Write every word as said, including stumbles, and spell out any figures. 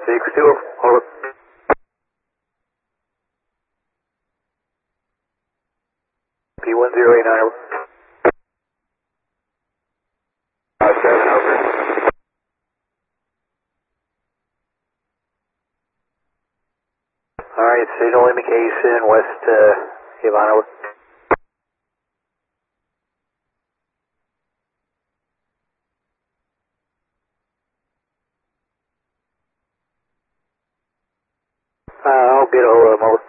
six two, hold up. P one zero eight nine. Uh, seven over. Alright, signal indication west uh, Ivanovo. Uh, I'll get a hold of them.